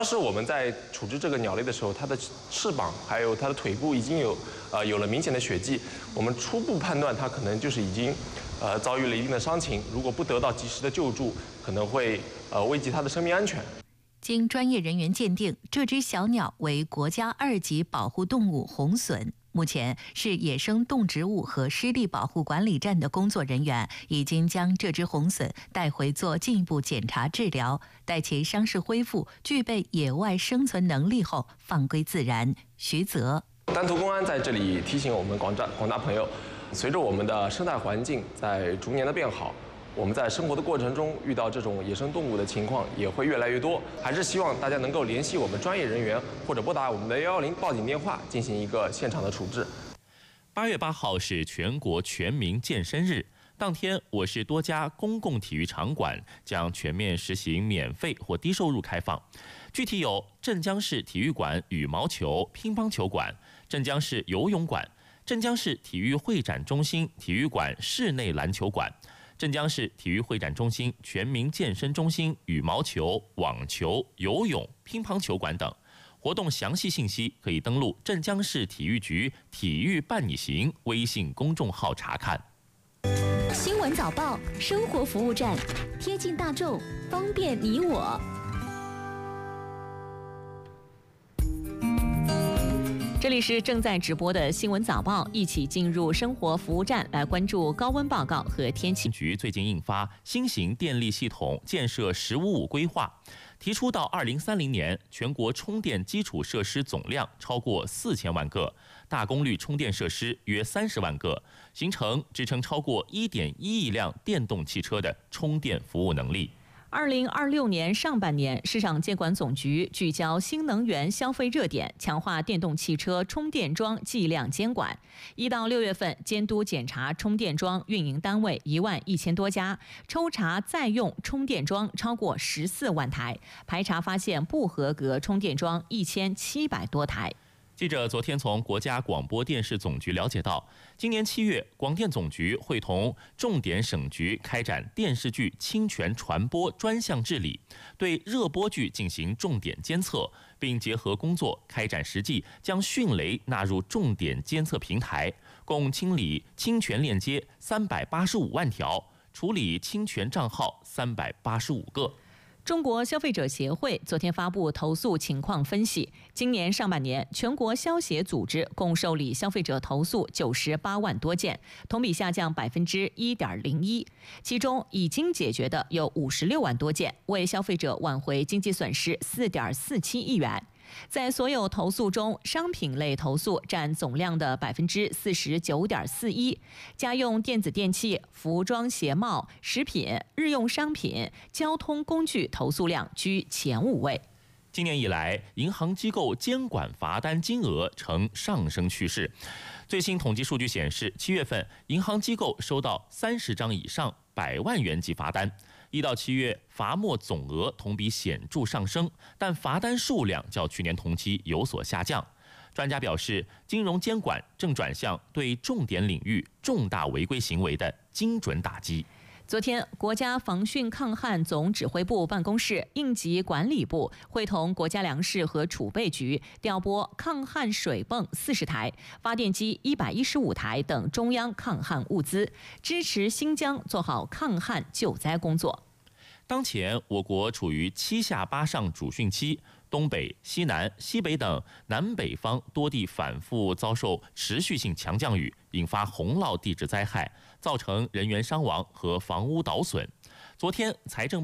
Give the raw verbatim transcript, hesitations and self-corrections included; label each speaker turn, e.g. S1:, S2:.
S1: 当时我们在处置这个鸟类的时候，它的翅膀还有它的腿部已经有呃有了明显的血迹，我们初步判断它可能就是已经呃遭遇了一定的伤情，如果不得到及时的救助，可能会呃危及它的生命安全。
S2: 经专业人员鉴定，这只小鸟为国家二级保护动物红隼。目前，市野生动植物和湿地保护管理站的工作人员已经将这只红隼带回做进一步检查治疗，待其伤势恢复、具备野外生存能力后，放归自然。徐泽，
S1: 丹徒公安在这里提醒我们广大广大朋友，随着我们的生态环境在逐年的变好，我们在生活的过程中遇到这种野生动物的情况也会越来越多，还是希望大家能够联系我们专业人员或者拨打我们的幺幺零报警电话进行一个现场的处置。
S3: 八月八号是全国全民健身日，当天我市多家公共体育场馆将全面实行免费或低收入开放，具体有镇江市体育馆羽毛球、乒乓球馆、镇江市游泳馆、镇江市体育会展中心体育馆室内篮球馆、镇江市体育会展中心全民健身中心羽毛球、网球、游泳、乒乓球馆等。活动详细信息可以登录镇江市体育局体育伴你行微信公众号查看。
S4: 新闻早报生活服务站，贴近大众，方便你我。
S5: 这里是正在直播的新闻早报，一起进入生活服务站，来关注高温报告和天气。
S3: 局最近印发新型电力系统建设“十五五”规划，提出到二零三零年，全国充电基础设施总量超过四千万个，大功率充电设施约三十万个，形成支撑超过一点一亿辆电动汽车的充电服务能力。
S5: 二零二六年上半年，市场监管总局聚焦新能源消费热点，强化电动汽车充电桩计量监管。一到六月份，监督检查充电桩运营单位一万一千多家，抽查在用充电桩超过十四万台，排查发现不合格充电桩一千七百多台。
S3: 记者昨天从国家广播电视总局了解到，今年七月，广电总局会同重点省局开展电视剧侵权传播专项治理，对热播剧进行重点监测，并结合工作开展实际，将迅雷纳入重点监测平台，共清理侵权链接三百八十五万条，处理侵权账号三百八十五个。
S5: 中国消费者协会昨天发布投诉情况分析，今年上半年全国消协组织共受理消费者投诉九十八万多件，同比下降百分之一点零一。其中已经解决的有五十六万多件，为消费者挽回经济损失四点四七亿元。在所有投诉中，商品类投诉占总量的百分之四十九点四一，家用电子电器、服装鞋帽、食品、日用商品、交通工具投诉量居前五位。
S3: 今年以来，银行机构监管罚单金额呈上升趋势。最新统计数据显示，七月份银行机构收到三十张以上百万元级罚单。一到七月，罚没总额同比显著上升，但罚单数量较去年同期有所下降。专家表示，金融监管正转向对重点领域重大违规行为的精准打击。
S5: 昨天，国家防汛抗旱总指挥部办公室、应急管理部会同国家粮食和储备局调拨抗旱水泵四十台、发电机一百一十五台等中央抗旱物资，支持新疆做好抗旱救灾工作。
S3: 当前，我国处于七下八上主汛期，东北、西南、西北等南北方多地反复遭受持续性强降雨，引发洪涝地质灾害，造成人员伤亡和房屋倒损。昨天，财政